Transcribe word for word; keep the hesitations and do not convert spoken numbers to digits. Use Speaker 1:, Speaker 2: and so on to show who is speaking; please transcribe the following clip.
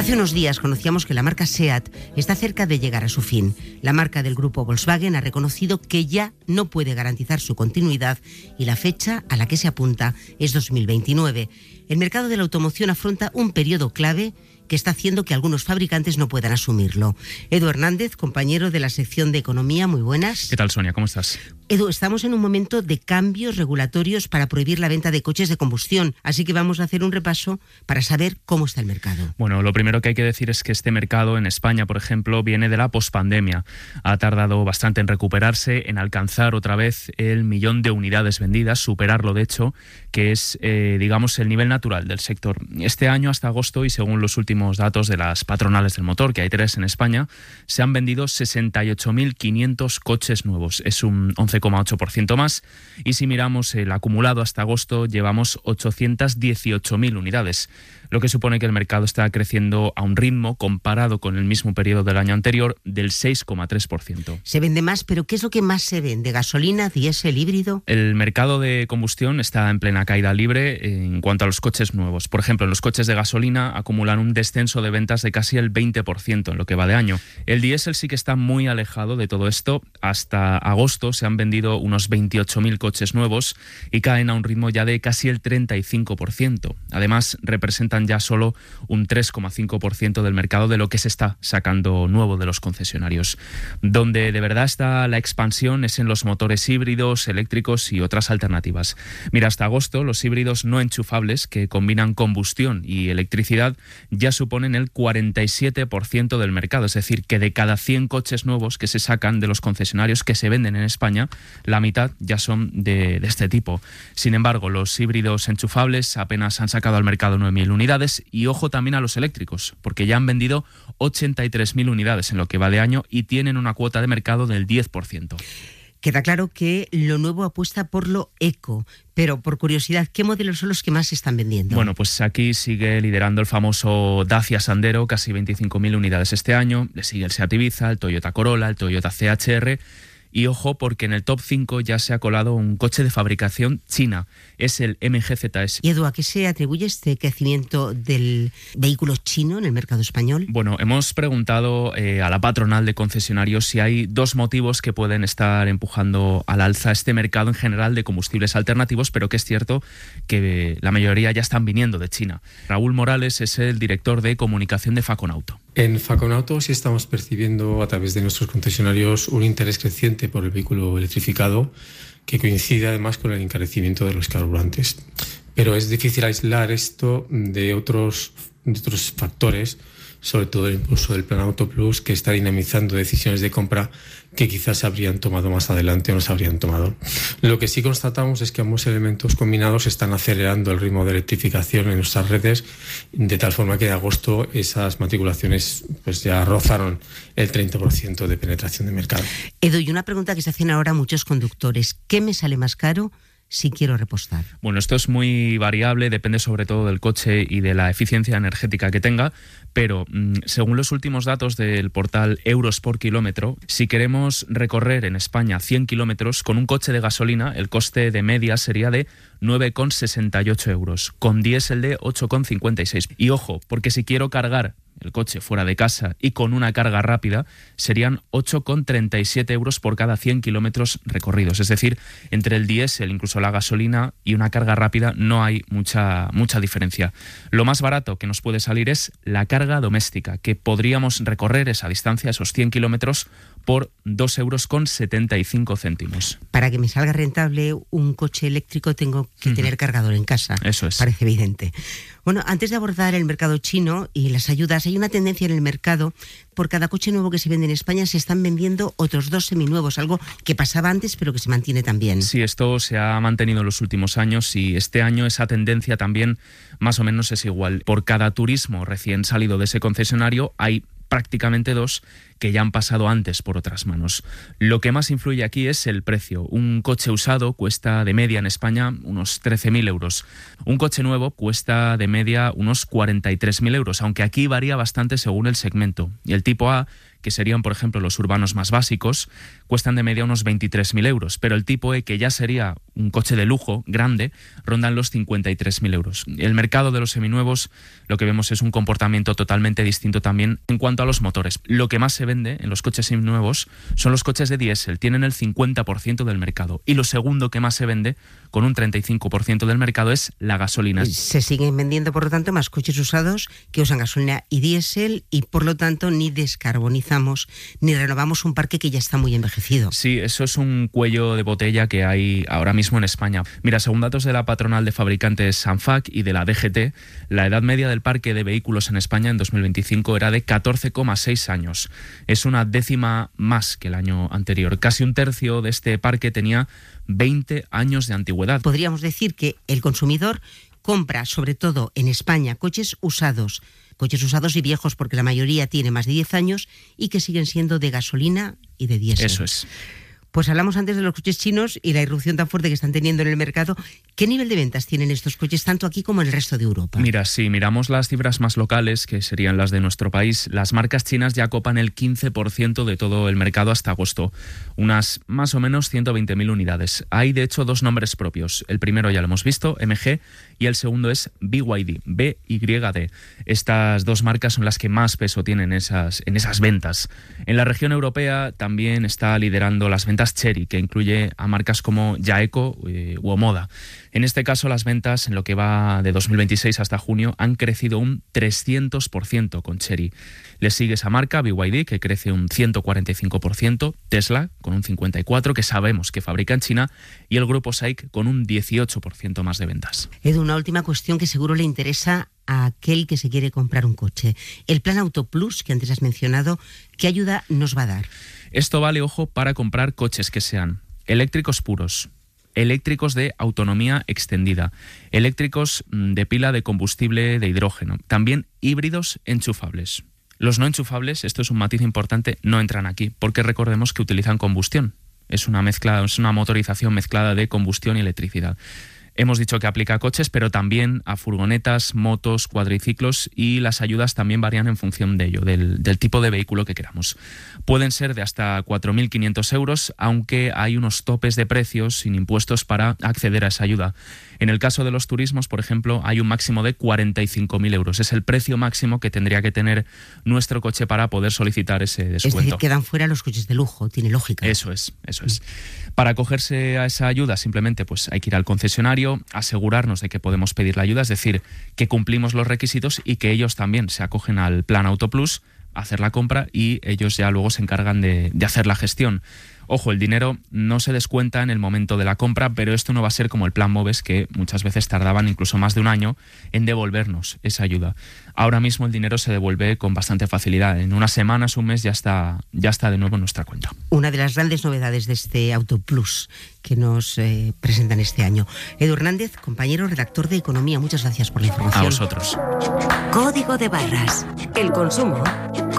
Speaker 1: Hace unos días conocíamos que la marca SEAT está cerca de llegar a su fin. La marca del grupo Volkswagen ha reconocido que ya no puede garantizar su continuidad y la fecha a la que se apunta es dos mil veintinueve. El mercado de la automoción afronta un periodo clave que está haciendo que algunos fabricantes no puedan asumirlo. Edu Hernández, compañero de la sección de Economía, muy buenas.
Speaker 2: ¿Qué tal, Sonia? ¿Cómo estás?
Speaker 1: Edu, estamos en un momento de cambios regulatorios para prohibir la venta de coches de combustión, así que vamos a hacer un repaso para saber cómo está el mercado.
Speaker 2: Bueno, lo primero que hay que decir es que este mercado en España, por ejemplo, viene de la pospandemia. Ha tardado bastante en recuperarse, en alcanzar otra vez el millón de unidades vendidas, superarlo de hecho, que es, eh, digamos, el nivel natural del sector. Este año, hasta agosto, y según los últimos datos de las patronales del motor, que hay tres en España, se han vendido sesenta y ocho mil quinientos coches nuevos. Es un once coma ocho por ciento más. Y si miramos el acumulado hasta agosto, llevamos ochocientas dieciocho mil unidades, lo que supone que el mercado está creciendo a un ritmo, comparado con el mismo periodo del año anterior, del seis coma tres por ciento.
Speaker 1: Se vende más, pero ¿qué es lo que más se vende? ¿Gasolina, diésel, híbrido?
Speaker 2: El mercado de combustión está en plena caída libre en cuanto a los coches nuevos. Por ejemplo, en los coches de gasolina acumulan un descenso de ventas de casi el veinte por ciento en lo que va de año. El diésel sí que está muy alejado de todo esto. Hasta agosto se han vendido unos veintiocho mil coches nuevos y caen a un ritmo ya de casi el treinta y cinco por ciento. Además, representan ya solo un tres coma cinco por ciento del mercado de lo que se está sacando nuevo de los concesionarios. Donde de verdad está la expansión es en los motores híbridos, eléctricos y otras alternativas. Mira, hasta agosto los híbridos no enchufables, que combinan combustión y electricidad, ya suponen el cuarenta y siete por ciento del mercado. Es decir, que de cada cien coches nuevos que se sacan de los concesionarios que se venden en España, la mitad ya son de, de este tipo. Sin embargo, los híbridos enchufables apenas han sacado al mercado nueve mil unidades. Y ojo también a los eléctricos, porque ya han vendido ochenta y tres mil unidades en lo que va de año y tienen una cuota de mercado del diez por ciento.
Speaker 1: Queda claro que lo nuevo apuesta por lo eco, pero por curiosidad, ¿qué modelos son los que más se están vendiendo?
Speaker 2: Bueno, pues aquí sigue liderando el famoso Dacia Sandero, casi veinticinco mil unidades este año. Le sigue el Seat Ibiza, el Toyota Corolla, el Toyota C H R. Y ojo, porque en el top cinco ya se ha colado un coche de fabricación china. Es el M G Z S.
Speaker 1: ¿Y Edu, a qué se atribuye este crecimiento del vehículo chino en el mercado español?
Speaker 2: Bueno, hemos preguntado eh, a la patronal de concesionarios si hay dos motivos que pueden estar empujando al alza este mercado en general de combustibles alternativos, pero que es cierto que la mayoría ya están viniendo de China. Raúl Morales es el director de comunicación de Faconauto.
Speaker 3: En Faconauto sí estamos percibiendo a través de nuestros concesionarios un interés creciente por el vehículo electrificado, que coincide además con el encarecimiento de los carburantes. Pero es difícil aislar esto de otros, de otros factores, sobre todo el impulso del Plan Auto Plus, que está dinamizando decisiones de compra que quizás se habrían tomado más adelante o no se habrían tomado. Lo que sí constatamos es que ambos elementos combinados están acelerando el ritmo de electrificación en nuestras redes, de tal forma que de agosto esas matriculaciones pues ya rozaron el treinta por ciento de penetración de mercado.
Speaker 1: Edu, y una pregunta que se hacen ahora muchos conductores: ¿qué me sale más caro si quiero repostar?
Speaker 2: Bueno, esto es muy variable, depende sobre todo del coche y de la eficiencia energética que tenga, pero mmm, según los últimos datos del portal Euros por kilómetro, si queremos recorrer en España cien kilómetros con un coche de gasolina, el coste de media sería de nueve coma sesenta y ocho euros, con diésel de ocho coma cincuenta y seis. Y ojo, porque si quiero cargar el coche fuera de casa y con una carga rápida, serían ocho coma treinta y siete euros por cada cien kilómetros recorridos. Es decir, entre el diésel, incluso la gasolina y una carga rápida no hay mucha, mucha diferencia. Lo más barato que nos puede salir es la carga doméstica, que podríamos recorrer esa distancia, esos cien kilómetros, por dos euros con setenta y cinco céntimos.
Speaker 1: Para que me salga rentable un coche eléctrico tengo que uh-huh. tener cargador en casa.
Speaker 2: Eso es.
Speaker 1: Parece evidente. Bueno, antes de abordar el mercado chino y las ayudas, hay una tendencia en el mercado. Por cada coche nuevo que se vende en España se están vendiendo otros dos seminuevos, algo que pasaba antes pero que se mantiene también.
Speaker 2: Sí, esto se ha mantenido en los últimos años y este año esa tendencia también más o menos es igual. Por cada turismo recién salido de ese concesionario hay prácticamente dos que ya han pasado antes por otras manos. Lo que más influye aquí es el precio. Un coche usado cuesta de media en España unos trece mil euros. Un coche nuevo cuesta de media unos cuarenta y tres mil euros, aunque aquí varía bastante según el segmento. Y el tipo A, que serían, por ejemplo, los urbanos más básicos, cuestan de media unos veintitrés mil euros, pero el tipo E, que ya sería un coche de lujo grande, rondan los cincuenta y tres mil euros. El mercado de los seminuevos, lo que vemos es un comportamiento totalmente distinto también en cuanto a los motores. Lo que más se vende en los coches seminuevos son los coches de diésel, tienen el cincuenta por ciento del mercado. Y lo segundo que más se vende, con un treinta y cinco por ciento del mercado, es la gasolina.
Speaker 1: Se siguen vendiendo, por lo tanto, más coches usados que usan gasolina y diésel, y por lo tanto ni descarbonizamos ni renovamos un parque que ya está muy envejecido.
Speaker 2: Sí, eso es un cuello de botella que hay ahora mismo en España. Mira, según datos de la patronal de fabricantes ANFAC y de la D G T, la edad media del parque de vehículos en España en dos mil veinticinco era de catorce coma seis años. Es una décima más que el año anterior. Casi un tercio de este parque tenía veinte años de antigüedad.
Speaker 1: Podríamos decir que el consumidor compra, sobre todo en España, coches usados, coches usados y viejos, porque la mayoría tiene más de diez años y que siguen siendo de gasolina y de diésel.
Speaker 2: Eso es.
Speaker 1: Pues hablamos antes de los coches chinos y la irrupción tan fuerte que están teniendo en el mercado. ¿Qué nivel de ventas tienen estos coches tanto aquí como en el resto de Europa?
Speaker 2: Mira, si miramos las cifras más locales, que serían las de nuestro país, las marcas chinas ya copan el quince por ciento de todo el mercado hasta agosto, unas más o menos ciento veinte mil unidades. Hay de hecho dos nombres propios. El primero ya lo hemos visto, M G, y el segundo es B Y D, B Y D. Estas dos marcas son las que más peso tienen esas, en esas ventas. En la región europea también está liderando las ventas Chery, que incluye a marcas como Jaeco eh, u Omoda. En este caso, las ventas en lo que va de dos mil veintiséis hasta junio han crecido un trescientos por ciento con Chery. Le sigue esa marca, B Y D, que crece un ciento cuarenta y cinco por ciento, Tesla con un cincuenta y cuatro por ciento, que sabemos que fabrica en China, y el grupo S A I C con un dieciocho por ciento más de ventas.
Speaker 1: Edu, una última cuestión que seguro le interesa a aquel que se quiere comprar un coche. El plan Auto Plus, que antes has mencionado, ¿qué ayuda nos va a dar?
Speaker 2: Esto vale, ojo, para comprar coches que sean eléctricos puros, eléctricos de autonomía extendida, eléctricos de pila de combustible de hidrógeno, también híbridos enchufables. Los no enchufables, esto es un matiz importante, no entran aquí, porque recordemos que utilizan combustión. Es una mezcla, es una motorización mezclada de combustión y electricidad. Hemos dicho que aplica a coches, pero también a furgonetas, motos, cuadriciclos, y las ayudas también varían en función de ello, del, del tipo de vehículo que queramos. Pueden ser de hasta cuatro mil quinientos euros, aunque hay unos topes de precios sin impuestos para acceder a esa ayuda. En el caso de los turismos, por ejemplo, hay un máximo de cuarenta y cinco mil euros. Es el precio máximo que tendría que tener nuestro coche para poder solicitar ese descuento.
Speaker 1: Es decir, quedan fuera los coches de lujo, tiene lógica.
Speaker 2: Eso es, eso es. Para acogerse a esa ayuda simplemente pues hay que ir al concesionario, asegurarnos de que podemos pedir la ayuda, es decir, que cumplimos los requisitos y que ellos también se acogen al plan Auto Plus, hacer la compra, y ellos ya luego se encargan de, de hacer la gestión. Ojo, el dinero no se descuenta en el momento de la compra, pero esto no va a ser como el plan Moves, que muchas veces tardaban incluso más de un año en devolvernos esa ayuda. Ahora mismo el dinero se devuelve con bastante facilidad. En unas semanas, un mes, ya está, ya está de nuevo en nuestra cuenta.
Speaker 1: Una de las grandes novedades de este Auto Plus que nos eh, presentan este año. Edu Hernández, compañero redactor de Economía, muchas gracias por la información.
Speaker 2: A vosotros.
Speaker 4: Código de barras. El consumo